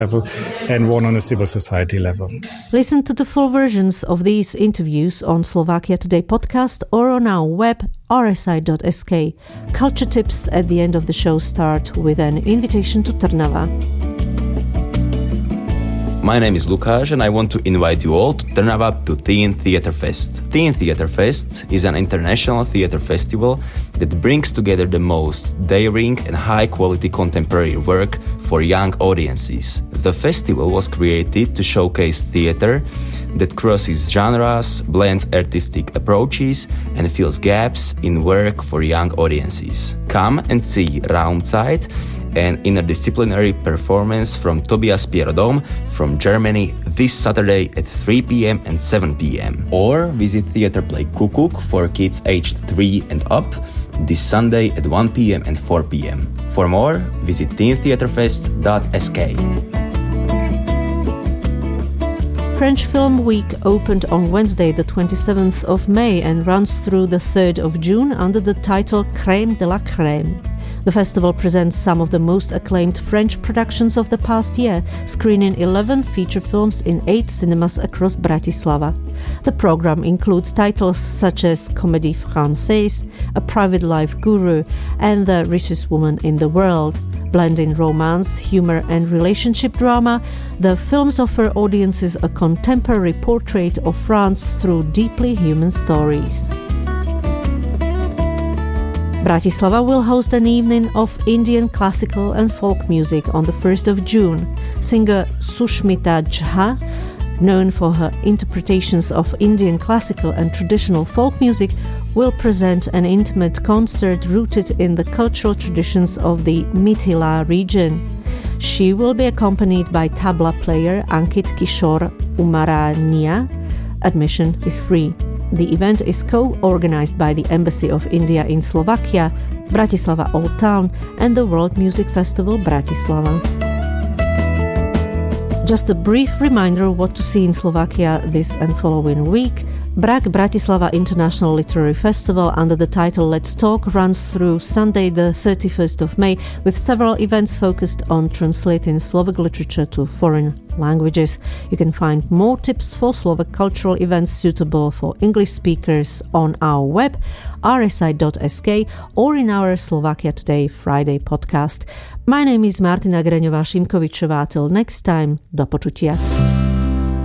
level and one on a civil society level. Listen to the full versions of these interviews on Slovakia Today podcast or on our web rsi.sk. Culture tips at the end of the show start with an invitation to Trnava. My name is Lukáš and I want to invite you all to Trnava to Teen Theatre Fest. Teen Theatre Fest is an international theatre festival that brings together the most daring and high-quality contemporary work for young audiences. The festival was created to showcase theatre that crosses genres, blends artistic approaches, and fills gaps in work for young audiences. Come and see Raumzeit, an interdisciplinary performance from Tobias Pierodom from Germany this Saturday at 3 p.m. and 7 p.m. Or visit theatre play Kukuk for kids aged 3 and up this Sunday at 1 p.m. and 4 p.m. For more, visit teentheatrefest.sk. French Film Week opened on Wednesday the 27th of May and runs through the 3rd of June under the title Crème de la Crème. The festival presents some of the most acclaimed French productions of the past year, screening 11 feature films in 8 cinemas across Bratislava. The program includes titles such as Comédie Française, A Private Life Guru, and The Richest Woman in the World. Blending romance, humor, and relationship drama, the films offer audiences a contemporary portrait of France through deeply human stories. Bratislava will host an evening of Indian classical and folk music on the 1st of June. Singer Sushmita Jha, known for her interpretations of Indian classical and traditional folk music, will present an intimate concert rooted in the cultural traditions of the Mithila region. She will be accompanied by tabla player Ankit Kishore Umarania. Admission is free. The event is co-organized by the Embassy of India in Slovakia, Bratislava Old Town, and the World Music Festival Bratislava. Just a brief reminder what to see in Slovakia this and following week. Bratislava International Literary Festival under the title Let's Talk runs through Sunday the 31st of May with several events focused on translating Slovak literature to foreign languages. You can find more tips for Slovak cultural events suitable for English speakers on our web rsi.sk or in our Slovakia Today Friday podcast. My name is Martina Greňová-Šimkovičová. Till next time, do počutia.